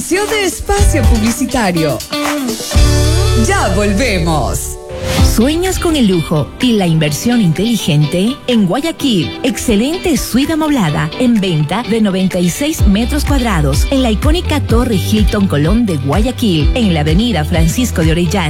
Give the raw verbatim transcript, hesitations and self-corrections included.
Inicio de espacio publicitario. Ya volvemos. ¿Sueñas con el lujo y la inversión inteligente? En Guayaquil, excelente suite amoblada en venta de noventa y seis metros cuadrados en la icónica Torre Hilton Colón de Guayaquil, en la avenida Francisco de Orellana.